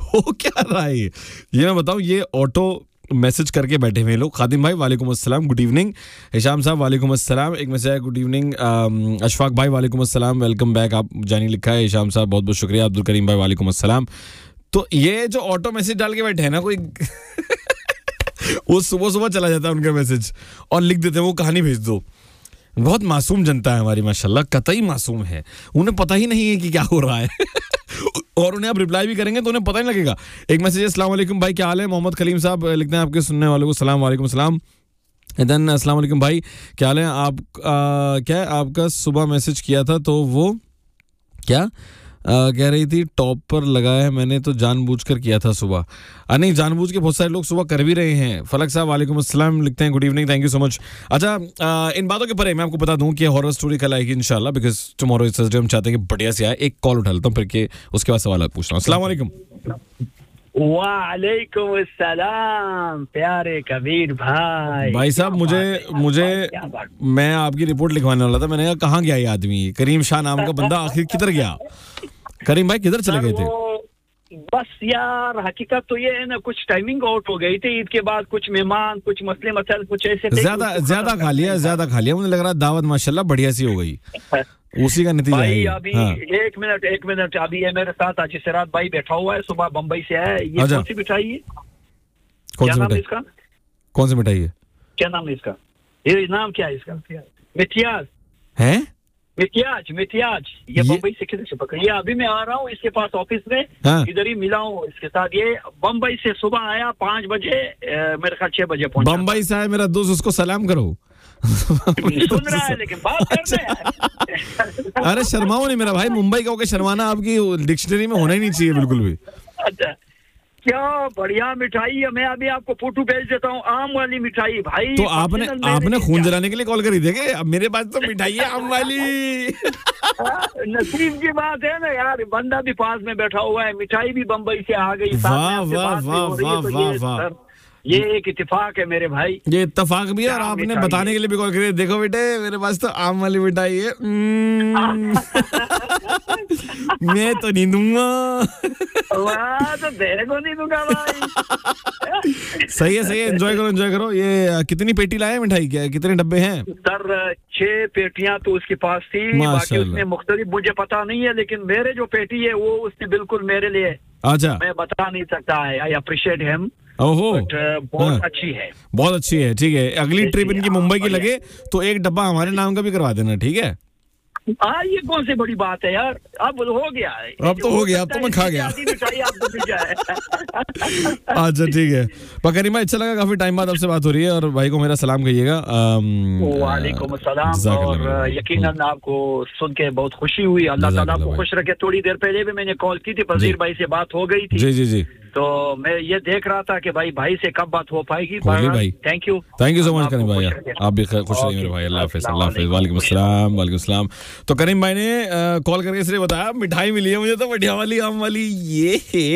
हो क्या रहा है ये मैं बताऊं, ये ऑटो मैसेज करके बैठे हुए लोग। खादिम भाई वालेकुम अस्सलाम, गुड इवनिंग। हिशाम साहब वालेकुम अस्सलाम। एक मैसेज है गुड इवनिंग। अशफाक भाई वालेकुम अस्सलाम, वेलकम बैक। आप जानी लिखा है। हिशाम साहब बहुत बहुत शुक्रिया। अब्दुल करीम भाई वालेकुम अस्सलाम। तो ये जो ऑटो मैसेज डाल के बैठे हैं ना कोई वो सुबह सुबह चला जाता है उनका मैसेज और लिख देते हैं वो कहानी भेज दो। बहुत मासूम जनता है हमारी माशाल्लाह, कतई मासूम है। उन्हें पता ही नहीं है कि क्या हो रहा है और उन्हें आप रिप्लाई भी करेंगे तो उन्हें पता नहीं लगेगा। एक मैसेज है अस्सलाम वालेकुम भाई क्या हाल है। मोहम्मद कलीम साहब लिखते हैं आपके सुनने वालों को सलाम वालेकुम सलाम। देन अस्सलाम वालेकुम भाई क्या हाल है आप। क्या आपका सुबह मैसेज किया था तो वो क्या कह रही थी टॉप पर लगाया है मैंने तो जानबूझकर किया था सुबह। नहीं, जानबूझ के बहुत सारे लोग सुबह कर भी रहे हैं। फलक साहब वालेकुम अस्सलाम लिखते हैं good evening, thank you so much. अच्छा इन बातों के परे मैं आपको बता दूं कि हॉरर स्टोरी कल आएगी इंशाल्लाह, बिकॉज टुमारो इज थर्सडे। हम चाहते हैं कि बढ़िया से आए। एक कॉल उठा लेता हूं फिर के उसके बाद सवाल पूछता हूं। अस्सलाम वालेकुम। वालेकुम अस्सलाम प्यारे कबीर भाई साहब मुझे मैं आपकी रिपोर्ट लिखवाने वाला था। मैंने कहा कहाँ गया ये आदमी, करीम शाह नाम का बंदा आखिर किधर गया। करीम भाई किधर चले गए थे। बस यार हकीकत तो ये है ना, कुछ टाइमिंग आउट हो गई थी ईद के बाद, कुछ मेहमान कुछ मसले मसाइल कुछ ऐसे ज्यादा खा लिया मुझे लग रहा है। दावत माशाल्लाह बढ़िया सी हो गई, उसी का नतीजा है। अभी एक मिनट अभी ये मेरे साथ आज सिराज भाई बैठा हुआ है, सुबह बम्बई से आया है। ये कौन सी मिठाई है, क्या नाम है इसका, कौन सी मिठाई है, क्या नाम है इसका, ये नाम क्या है इसका, मिठियाज है मिठियाज। ये बम्बई से किधर से पकड़ी, ये अभी मैं आ रहा हूँ इसके पास ऑफिस में, इधर ही मिला हूँ इसके साथ। ये बम्बई से सुबह आया 5 बजे, मेरे ख्याल 6 बजे पहुंचा। बम्बई से आया मेरा दोस्त, उसको सलाम करो। सुन रहा है लेकिन बात कर रहे हैं। अरे शर्माओ नहीं मेरा भाई, मुंबई का होकर शर्माना आपकी डिक्शनरी में होना ही नहीं चाहिए बिल्कुल भी। अच्छा क्या बढ़िया मिठाई है, मैं अभी आपको फोटो भेज देता हूँ, आम वाली मिठाई भाई। तो आपने खून जलाने के लिए कॉल करी देखे, अब मेरे पास तो मिठाई है आम वाली। नसीब की बात है ना यार, बंदा भी पास में बैठा हुआ है, मिठाई भी बम्बई से आ गई। वाह वाह वाह वाह वाह, ये एक इत्तेफाक है मेरे भाई। ये इत्तेफाक भी है और आपने बताने के लिए भी कॉल करी। देखो बेटे मेरे पास तो आम वाली मिठाई है। मैं तो नहीं दूंगा। तो तेरे को नहीं दूंगा भाई। सही है एंजॉय करो। ये कितनी पेटी लाए मिठाई, क्या कितने डब्बे हैं सर? 6 पेटियां तो उसके पास थी, बाकी उसने मुख्तलिफ, मुझे पता नहीं है, लेकिन मेरे जो पेटी है वो उसने बिल्कुल मेरे लिए, अच्छा मैं बता नहीं सकता है। I appreciate him. ओहो बहुत अच्छी है, बहुत अच्छी है। ठीक है, अगली ट्रिप इनकी मुंबई की लगे तो एक डब्बा हमारे नाम का भी करवा देना, ठीक है। ये कौन सी बड़ी बात है यार, अब हो गया, अब तो हो गया, अब तो मैं खा गया। अच्छा ठीक है पकरीमा, अच्छा लगा, काफी टाइम बाद आपसे बात हो रही है और भाई को मेरा सलाम कहिएगा। वालेकुम अस्सलाम। और यकीनन आपको सुन के बहुत खुशी हुई, अल्लाह ताला आपको खुश रखे। थोड़ी देर पहले भी मैंने कॉल की थी, फजीर भाई से बात हो गई थी। जी तो मैं ये देख रहा था कि भाई से कब बात हो पाएगी। भाई थैंक यू सो मच करीम भाई, आप भी खुश रहिए मेरे भाई। अल्लाह हाफिज़। वालेकुम अस्सलाम। तो करीम भाई ने कॉल करके इसलिए बताया मिठाई मिली है मुझे तो बढ़िया वाली आम वाली। ये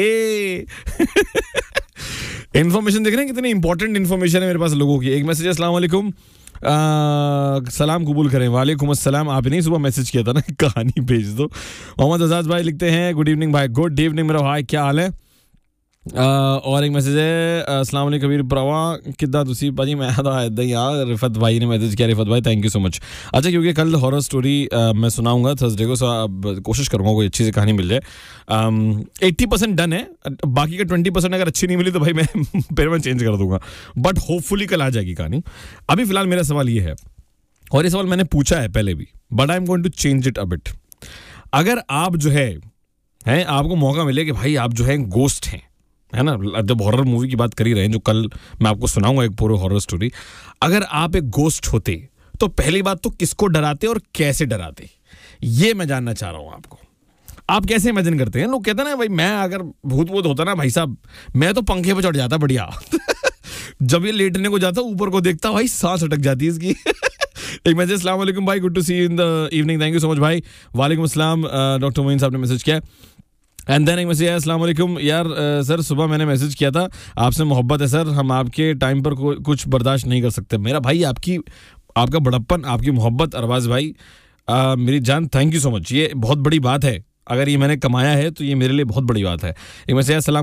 इन्फॉर्मेशन देख रहे हैं कितनी इंपॉर्टेंट इन्फॉर्मेशन है मेरे पास लोगों की। एक मैसेज, अस्सलाम वालेकुम, सलाम कबूल करें। वालेकुम अस्सलाम। आपने सुबह मैसेज किया था ना, कहानी भेज दो। मोहम्मद आजाद भाई लिखते हैं गुड इवनिंग भाई। गुड इवनिंग मेरा भाई, क्या हाल है। और एक मैसेज है अस्सलाम वालेकुम कबीर भरावा किद्दां तुसी भाजी। मैं तो इदां ही यार, रिफत भाई ने मैसेज किया। रिफत भाई थैंक यू सो मच। अच्छा क्योंकि कल हॉरर स्टोरी मैं सुनाऊंगा थर्सडे को, सो अब कोशिश करूंगा कोई अच्छी सी कहानी मिल जाए। 80% डन है, बाकी का 20% अगर अच्छी नहीं मिली तो भाई मैं फिर मैं चेंज कर दूंगा, बट होपफुली कल आ जाएगी कहानी। अभी फिलहाल मेरा सवाल ये है, और ये सवाल मैंने पूछा है पहले भी, but I am going to change it a bit. अगर आप जो है आपको मौका मिले कि भाई आप जो है गोस्ट हैं, है ना, जब हॉरर मूवी की बात कर ही रहे हैं, जो कल मैं आपको सुनाऊंगा एक पूरी हॉरर स्टोरी। अगर आप एक गोस्ट होते तो पहली बात तो किसको डराते और कैसे डराते, ये मैं जानना चाह रहा हूं आपको। आप कैसे इमेजिन करते हैं? लोग कहते हैं ना भाई, मैं अगर भूत होता ना भाई साहब, मैं तो पंखे पे चढ़ जाता बढ़िया। जब ये लेटने को जाता ऊपर को देखता भाई सांस अटक जाती है इसकी। एक मैसेज, अस्सलाम वालेकुम भाई, good to C you in the evening, thank you so much भाई। वालेकुम अस्सलाम, डॉक्टर मोइन साहब ने मैसेज किया। एंड देन एक मैसेज है, अस्सलाम वालेकुम यार सर सुबह मैंने मैसेज किया था, आपसे मोहब्बत है सर, हम आपके टाइम पर कुछ बर्दाश्त नहीं कर सकते। मेरा भाई आपका बड़प्पन, आपकी मोहब्बत, अरबाज भाई मेरी जान, थैंक यू सो मच। ये बहुत बड़ी बात है, अगर ये मैंने कमाया है तो ये मेरे लिए बहुत बड़ी बात है। एक मैसेज, अस्सलाम